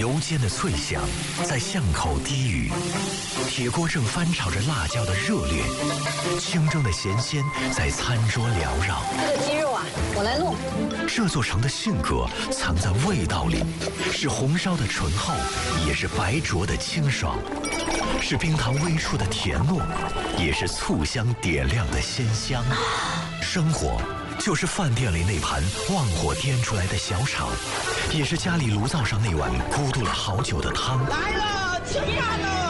油煎的脆香在巷口低语，铁锅正翻炒着辣椒的热烈，清蒸的咸鲜在餐桌缭绕。 这个鸡肉啊，我来弄。 这座城的性格藏在味道里，是红烧的醇厚，也是白灼的清爽，是冰糖微触的甜糯，也是醋香点亮的鲜香。生活就是饭店里那盘旺火颠出来的小炒，也是家里炉灶上那碗咕嘟了好久的汤。 来了，起饭喽！